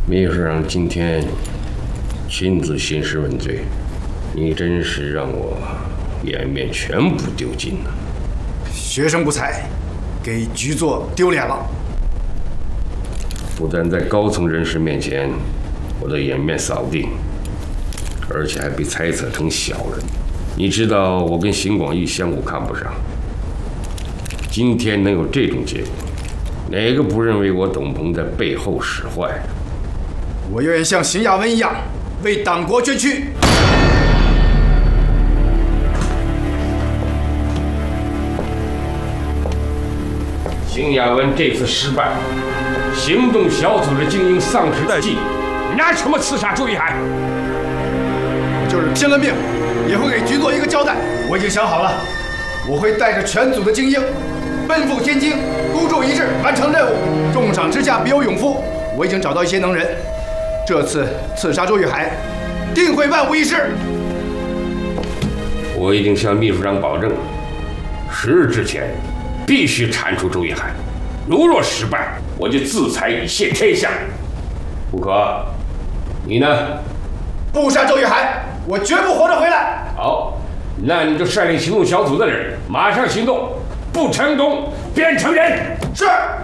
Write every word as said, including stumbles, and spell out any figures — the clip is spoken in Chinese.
秘书长今天亲自兴师问罪，你真是让我颜面全部丢尽了。 学生不才，给局座丢脸了。 不但在高层人士面前我的颜面扫地，而且还被猜测成小人。你知道我跟邢广义相互看不上，今天能有这种结果，哪个不认为我董鹏在背后使坏？ 我愿意像邢亚文一样为党国捐躯。 邢亚文这次失败，行动小组的精英丧失殆尽，拿什么刺杀周玉海？ 我就是拼了命，也会给局座一个交代。我已经想好了，我会带着全组的精英，奔赴天津，孤注一掷，完成任务。重赏之下必有勇夫。我已经找到一些能人，这次刺杀周玉海，定会万无一失。 我已经向秘书长保证，十日之前必须铲除周玉海。如若失败，我就自裁以谢天下。不可，你呢？ 不杀周玉海，我绝不活着回来。 好，那你就率领行动小组的人马上行动，不成功便成仁。 是。